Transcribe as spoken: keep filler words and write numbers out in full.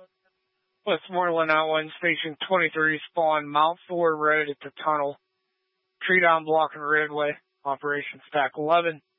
Westmoreland Outline Station twenty-three, spawn Mount Ford Road at the tunnel. Tree down blocking roadway. Operation Stack eleven.